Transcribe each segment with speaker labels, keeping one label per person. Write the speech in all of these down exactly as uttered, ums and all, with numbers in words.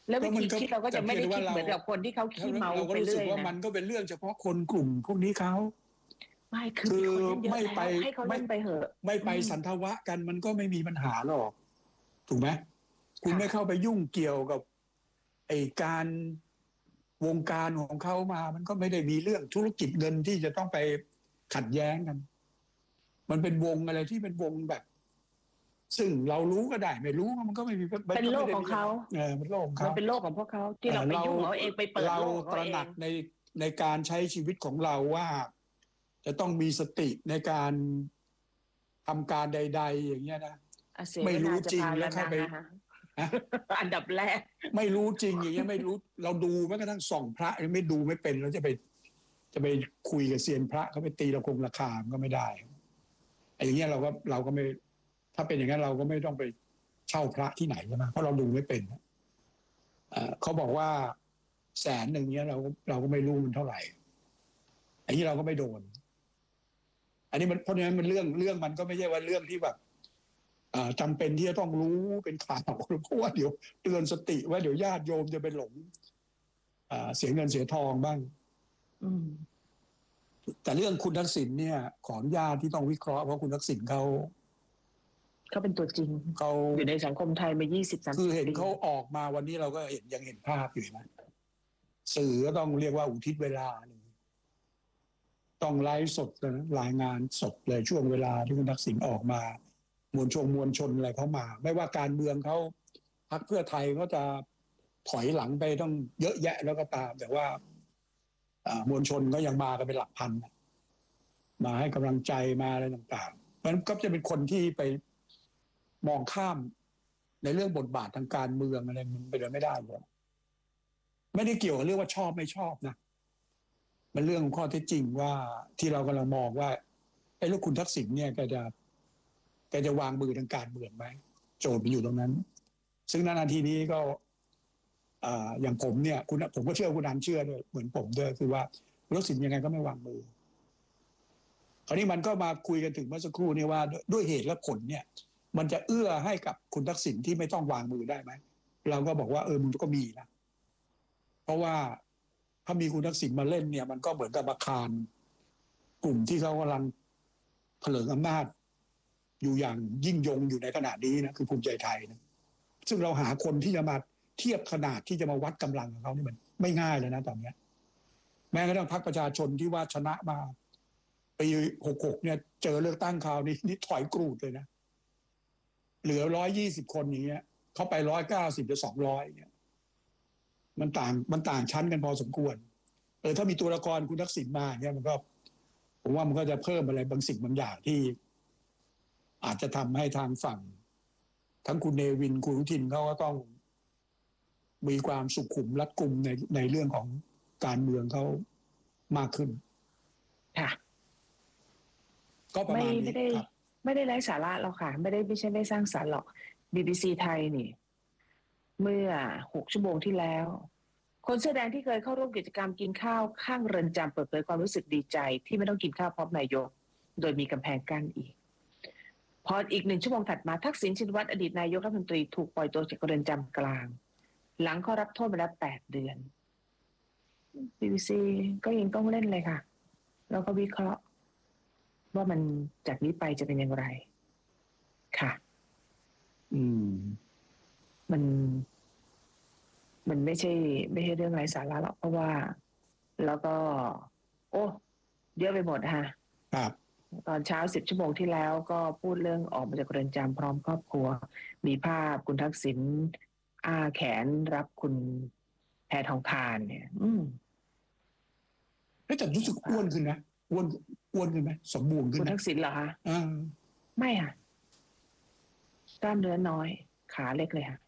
Speaker 1: แล้ววิ
Speaker 2: ก็มันก็
Speaker 1: ธีคิดเราก็
Speaker 2: แต่
Speaker 1: จะไม่
Speaker 2: เพียงแต่ว่าเรา
Speaker 1: ได้คิดเหมือนกับคนที่เขาขี้เมา
Speaker 2: เราก็
Speaker 1: ไป
Speaker 2: รู้สึก
Speaker 1: เรื่อยนะ
Speaker 2: ว่ามันก็เป็นเรื่องเฉพาะคนกลุ่มพวกนี้เขา
Speaker 1: ไม่คือ
Speaker 2: คือ
Speaker 1: มีคนเล่นเยอะ
Speaker 2: ไม่ไป
Speaker 1: แล้วให้เขา
Speaker 2: ไม่
Speaker 1: เล่นไปเหอะ
Speaker 2: ไม่ไป
Speaker 1: อืม
Speaker 2: สันทวะกันมันก็ไม่มีปัญหาหรอกถูกไหมคุณ
Speaker 1: ค่ะ
Speaker 2: ไม่เข้าไปยุ่งเกี่ยวกับไอ้การวงการของเขามามันก็ไม่ได้มีเรื่องธุรกิจเงินที่จะต้องไปขัดแย้งกันมันเป็นวงอะไรที่เป็นวงแบบซึ่งเรารู้ก็ได้ไม่รู้มันก็ไม่มีมัน
Speaker 1: เป็นโล
Speaker 2: ก็ไม่
Speaker 1: กของเขา
Speaker 2: ได้มีอะไรเออมันโลกของเขา
Speaker 1: มันเป็นโลกของพวกเขาที่
Speaker 2: เอ่อเรา
Speaker 1: เราไปยุ่งเขาเองไปเปิด
Speaker 2: เรา
Speaker 1: โลกของ
Speaker 2: ตระ
Speaker 1: เขาเอง
Speaker 2: หนักในในการใช้ชีวิตของเราว่าจะต้องมีสติในการทำการใดๆอย่างเงี้ยนะ
Speaker 1: อาเสว
Speaker 2: ไม่รู้จริง
Speaker 1: นาจะพา
Speaker 2: แล้วเข้าไป
Speaker 1: ละนังอะฮะ
Speaker 2: นะ
Speaker 1: อันดับแรก
Speaker 2: ไม่รู้จริงอย่างเงี้ยไม่รู้เราดูแม้กระทั่งส่องพระยังไม่ดูไม่เป็นเราจะไปจะไปคุยกับเซียนพระเขาไปตีระคงราคามันก็ไม่ได้ไอ้อย่างเงี้ยเราก็เราก็ไม่ถ้าเป็นอย่างนั้นเราก็ไม่ต้องไปเช่าพระที่ไหนใช่ไหมเพราะเราดูไม่เป็นเอ่อเขาบอกว่าแสนหนึ่งเนี้ยเราเราก็ไม่รู้มันเท่าไหร่อันนี้เราก็ไม่โดนอันนี้มันเพราะฉะนั้นมันเรื่องเรื่องมันก็ไม่ใช่ว่าเรื่องที่แบบอ่าจำเป็นที่จะต้องรู้เป็นข่าวเพราะว่าเดี๋ยวเตือนสติว่าเดี๋ยวญาติโยมจะไปหลงอ่าเสียเงินเสียทองบ้าง
Speaker 1: อืม
Speaker 2: แต่เรื่องคุณทักษิณเนี่ยขออนุญาตที่ต้องวิเคราะห์เพราะคุณทักษิณเขา
Speaker 1: เขาเป็นตัวจริง
Speaker 2: เขา
Speaker 1: อยู่ในสังคมไทยมายี่สิบสาม
Speaker 2: คือ
Speaker 1: สิบปี
Speaker 2: เห็นเขาออกมาวันนี้เราก็เห็นยังเห็นภาพอยู่นะสื่อก็ต้องเรียกว่าอุทิศเวลาหนึ่งต้องไลฟ์สดนะรายงานสดเลยช่วงเวลาที่คุณทักษิณออกมามวลชนมวลชนอะไรเขามาไม่ว่าการเมืองเขาพรรคเพื่อไทยก็จะถอยหลังไปต้องเยอะแยะแล้วก็ตามแต่ว่าอ่ามวลชนก็ยังมากันเป็นหลักพันมาให้กำลังใจมาอะไรต่างๆมันก็จะเป็นคนที่ไปมองข้ามในเรื่องบทบาททางการเมืองอะไรมันไปเลยไม่ได้เลยไม่ได้เกี่ยวกับเรื่องว่าชอบไม่ชอบนะมันเรื่องของข้อเท็จจริงว่าที่เรากำลังมองว่าไอ้ลูกคุณทักษิณเนี่ยแกจะแกจะวางมือทางการเมืองไหมโจทย์มันอยู่ตรงนั้นซึ่งนาทีนี้ก็อ่าอย่างผมเนี่ยคุณผมก็เชื่อคุณนันเชื่อด้วยเหมือนผมด้วยคือว่าคุณทักษิณยังไงก็ไม่วางมือคราวนี้มันก็มาคุยกันถึงเมื่อสักครู่นี้ว่าด้วยเหตุและผลเนี่ยมันจะเอื้อให้กับคุณทักษิณที่ไม่ต้องวางมือได้ไหมเราก็บอกว่าเออมันก็มีนะเพราะว่าถ้ามีคุณทักษิณมาเล่นเนี่ยมันก็เหมือนกับอาคารกลุ่มที่เขากำลังเถลิงอำนาจอยู่อย่างยิ่งยงอยู่ในขณะนี้นะคือภูมิใจไทยนะซึ่งเราหาคนที่จะมาเทียบขนาดที่จะมาวัดกำลังของเขานี่มันไม่ง่ายเลยนะตอนนี้แม้กระทั่งพรรคประชาชนที่ว่าชนะมาปีหกหกเนี่ยเจอเลือกตั้งคราวนี้นี่ถอยกรูดเลยนะเหลือร้อยยี่สิบคนอย่างเงี้ยเขาไปร้อยเก้าสิบหรือสองร้อยเนี่ยมันต่างมันต่างชั้นกันพอสมควรเออถ้ามีตัวละครคุณทักษิณมาเนี่ยมันก็ผมว่ามันก็จะเพิ่มอะไรบางสิ่งบางอย่างที่อาจจะทำให้ทางฝั่งทั้งคุณเนวินคุณอนุทินเขาก็ต้องมีความสุขุมรัดกุมในในเรื่องของการเมืองเขามากขึ้น
Speaker 1: ค่ะ
Speaker 2: ก็ประ
Speaker 1: ไม่
Speaker 2: มาณนี้
Speaker 1: ไม่ได้
Speaker 2: ครับ
Speaker 1: ไม่ได้ไร้สาระหรอกค่ะไม่ได้ไม่ใช่ไม่สร้างสรรค์หรอก บี บี ซี ไทยนี่เมื่อหกชั่วโมงที่แล้วคนเสื้อแดงที่เคยเข้าร่วมกิจกรรมกินข้าวข้างเรือนจำเปิดเผยความรู้สึกดีใจที่ไม่ต้องกินข้าวพร้อมนายกโดยมีกำแพงกั้นอีกพออีกหนึ่งชั่วโมงถัดมาทักษิณชินวัตรอดีตนายกรัฐมนตรีถูกปล่อยตัวจากเรือนจำกลางหลังเขารับโทษมาแล้วแปดเดือน บี บี ซี ก็ยังต้องเล่นเลยค่ะแล้วก็วิเคราะห์ว่ามันจากนี้ไปจะเป็นอย่างไรค่ะ
Speaker 2: อืม
Speaker 1: มันมันไม่ใช่ไม่ใช่เรื่องไร้สาระหรอกเพราะว่าแล้วก็โอ้เยอะไปหมดค่ะ
Speaker 2: ครับ
Speaker 1: ตอนเช้าสิบชั่วโมงที่แล้วก็พูดเรื่องออกมาจากเรือนจำพร้อมครอบครัวมีภาพคุณทักษิณอ้าแขนรับคุณแพทองธารเนี่ย อืม
Speaker 2: แต่รู้สึกอ้วนขึ้นนะอ้วนอ้วนขึ้นไหมสมบูรณ์ขึ้
Speaker 1: คุ
Speaker 2: นนะ
Speaker 1: ณทักษิณเหรอคะ
Speaker 2: อ่า
Speaker 1: ไม่ค่ะกล้ามเนื้อน้อยขาเล็กเลยค่ะ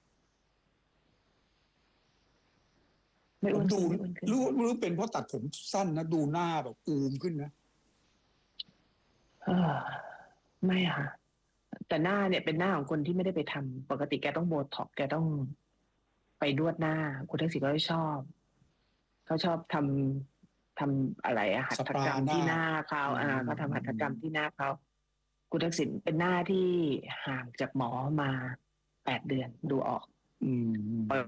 Speaker 1: ไม่
Speaker 2: ผมดู
Speaker 1: อ้วนขึ้นไม่อ้วนขึ้น
Speaker 2: รู้รู้เป็นเพราะตัดผมสั้นนะดูหน้าแบบอูมขึ้นนะ
Speaker 1: เออไม่ค่ะแต่หน้าเนี่ยเป็นหน้าของคนที่ไม่ได้ไปทำปกติแกต้องโบท็อกซ์แกต้องไปนวดหน้าคุณทักษิณก็ชอบเขาชอบทำทำอะไรอะหัต
Speaker 2: สปา
Speaker 1: ถกรรม
Speaker 2: หน้า
Speaker 1: ที่หน้าเขา
Speaker 2: อื
Speaker 1: อ่าเขาทำหัตถกรรม
Speaker 2: ม
Speaker 1: ที่หน้าเขาคุณทักษิณเป็นหน้าที่ห่างจากหมอมาแปดเดือนดูออก
Speaker 2: อืม